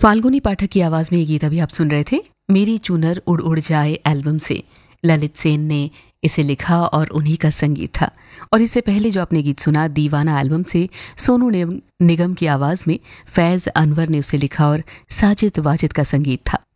फाल्गुनी पाठक की आवाज में ये गीत अभी आप सुन रहे थे। मेरी चुनर उड़ उड़ जाए एल्बम से ललित सेन ने इसे लिखा और उन्हीं का संगीत था। और इससे पहले जो आपने गीत सुना दीवाना एल्बम से सोनू निगम की आवाज में फैज अनवर ने उसे लिखा और साजिद वाजिद का संगीत था।